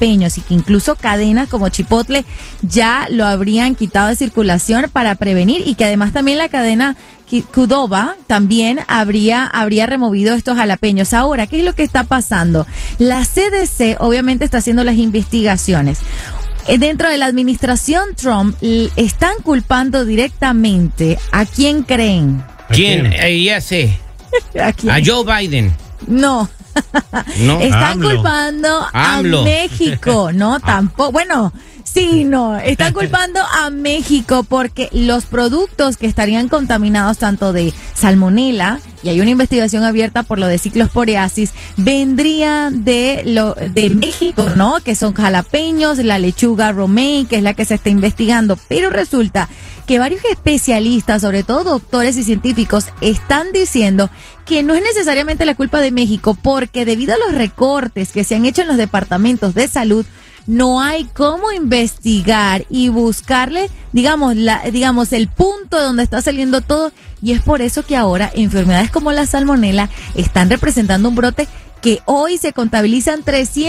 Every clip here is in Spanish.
jalapeños y que incluso cadenas como Chipotle ya lo habrían quitado de circulación para prevenir, y que además también la cadena Qdoba también habría removido estos jalapeños. Ahora, ¿qué es lo que está pasando? La CDC obviamente está haciendo las investigaciones. Dentro de la administración Trump están culpando directamente ¿a quién creen? ¿Quién? Ya sé. ¿A quién? A Joe Biden. No. No. Están AMLO. culpando AMLO. a México, ¿no? Tampoco. Bueno, sí, no. Están culpando a México porque los productos que estarían contaminados tanto de salmonela, y hay una investigación abierta por lo de ciclosporiasis, vendrían de México, ¿no? Que son jalapeños, la lechuga romaine, que es la que se está investigando. Pero resulta que varios especialistas, sobre todo doctores y científicos, están diciendo que no es necesariamente la culpa de México, porque debido a los recortes que se han hecho en los departamentos de salud, no hay cómo investigar y buscarle, digamos, el punto donde está saliendo todo, y es por eso que ahora enfermedades como la salmonela están representando un brote que hoy se contabilizan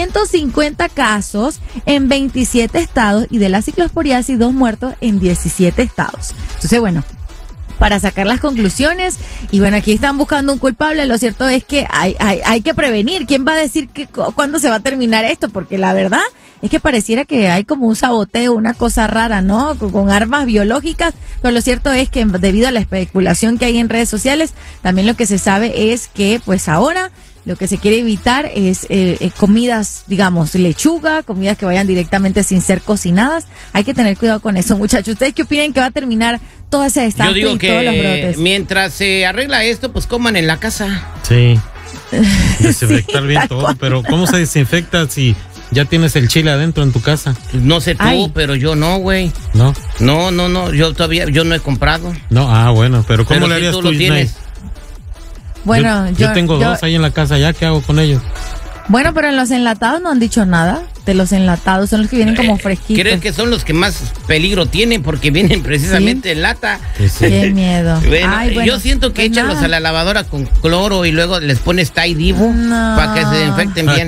350 casos en 27 estados y de la ciclosporiasis 2 muertos en 17 estados. Entonces, bueno, para sacar las conclusiones, y bueno, aquí están buscando un culpable. Lo cierto es que hay que prevenir. ¿Quién va a decir cuándo se va a terminar esto? Porque la verdad es que pareciera que hay como un saboteo, una cosa rara, ¿no? Con armas biológicas, pero lo cierto es que debido a la especulación que hay en redes sociales, también lo que se sabe es que pues ahora lo que se quiere evitar es comidas, digamos, lechuga, comidas que vayan directamente sin ser cocinadas. Hay que tener cuidado con eso, muchachos. ¿Ustedes qué opinan que va a terminar toda esa estafa y todos los brotes? Mientras se arregla esto, pues coman en la casa. Sí. Desinfectar Sí, bien tal todo. cual. Pero ¿cómo se desinfecta si ya tienes el chile adentro en tu casa? No sé tú, Ay. pero yo no, güey. ¿No? No, yo no he comprado. No, bueno, pero ¿cómo Pero le si harías tú tú, lo tienes. Isnay? Bueno, yo tengo 2 ahí en la casa, ¿ya qué hago con ellos? Bueno, pero en los enlatados no han dicho nada. De los enlatados son los que vienen como fresquitos. Creo que son los que más peligro tienen porque vienen precisamente en lata. Sí, sí. Qué miedo. Bueno, Ay, bueno, yo siento que pues échalos nada. a la lavadora con cloro y luego les pones Tide Divo No. para que se desinfecten bien.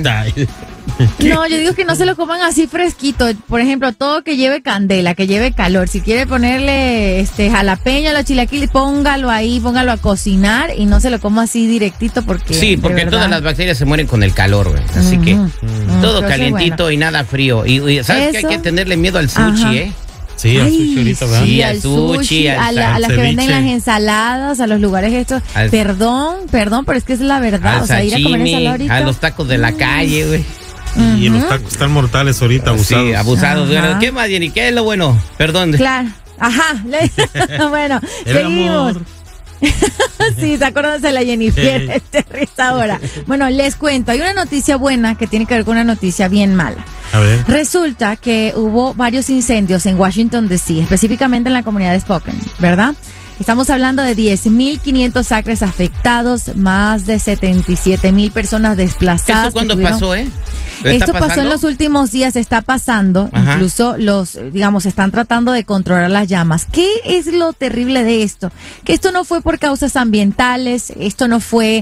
No, yo digo que no se lo coman así fresquito. Por ejemplo, todo que lleve candela, que lleve calor. Si quiere ponerle jalapeño a los chilaquiles, póngalo ahí, póngalo a cocinar y no se lo coma así directito porque Sí, porque todas las bacterias se mueren con el calor, güey. Así que todo Entonces, calientito bueno. y nada frío. Y ¿sabes que hay Eso. que tenerle miedo al sushi, Ajá. eh? Sí, al Ay, sushi ahorita, ¿verdad? Sí, sí, al al sushi, sushi, al a las que venden ceviche. las ensaladas, a los lugares estos. Al- Perdón, pero es que es la verdad. Al O sea, ir a comer sashimi, ensalada ahorita. a los tacos de la calle, güey. Y los tacos están mortales ahorita, abusados. Sí, abusados. Ajá. Bueno, ¿qué más, Jenny? ¿Qué es lo bueno? Perdón. Claro. Ajá. Bueno, El seguimos. amor. Sí, ¿se acuerdan de la Jennifer? Este risa ahora. Bueno, les cuento. Hay una noticia buena que tiene que ver con una noticia bien mala. A ver. Resulta que hubo varios incendios en Washington, D.C., específicamente en la comunidad de Spokane, ¿verdad? Estamos hablando de 10.500 acres afectados, más de 77,000 personas desplazadas. ¿Esto cuándo que tuvieron- pasó, eh? Esto pasó en los últimos días, está pasando. Ajá. Incluso están tratando de controlar las llamas. ¿Qué es lo terrible de esto? Que esto no fue por causas ambientales, esto no fue,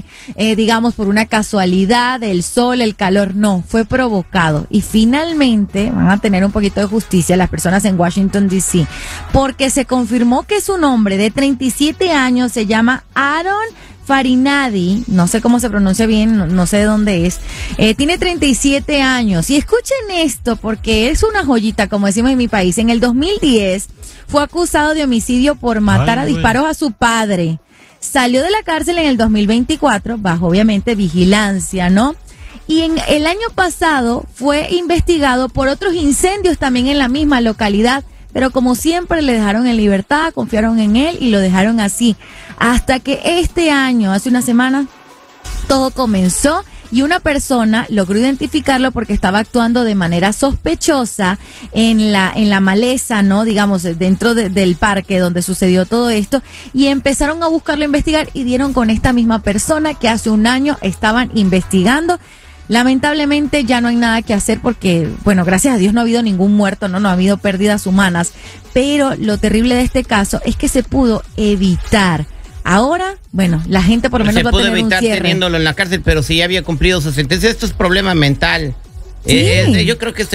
por una casualidad, el sol, el calor, no, fue provocado. Y finalmente van a tener un poquito de justicia las personas en Washington, D.C., porque se confirmó que su nombre de 37 años se llama Aaron Farinadi, no sé cómo se pronuncia bien, no sé de dónde es, tiene 37 años. Y escuchen esto, porque es una joyita, como decimos en mi país. En el 2010 fue acusado de homicidio por matar Ay, a disparos a su padre. Salió de la cárcel en el 2024, bajo obviamente vigilancia, ¿no? Y en el año pasado fue investigado por otros incendios también en la misma localidad. Pero como siempre le dejaron en libertad, confiaron en él y lo dejaron así. Hasta que este año, hace una semana, todo comenzó y una persona logró identificarlo porque estaba actuando de manera sospechosa en la maleza, ¿no? Digamos, dentro del parque donde sucedió todo esto. Y empezaron a buscarlo, a investigar y dieron con esta misma persona que hace un año estaban investigando. Lamentablemente ya no hay nada que hacer porque, bueno, gracias a Dios no ha habido ningún muerto, no ha habido pérdidas humanas, pero lo terrible de este caso es que se pudo evitar. Ahora, bueno, la gente por lo menos Se va a pudo tener un evitar cierre. teniéndolo en la cárcel, pero si ya había cumplido su sentencia. Esto es problema mental. Sí. Yo creo que